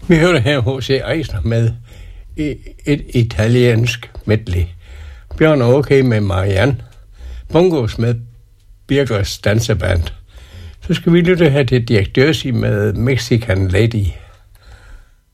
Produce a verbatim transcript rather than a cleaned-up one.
Vi hørte her H C Eisner med et italiensk medley. Bjørn og okay med Marianne. Bongos med Birgers danseband. Så skal vi lytte her til Dirk Dørsig med Mexican Lady.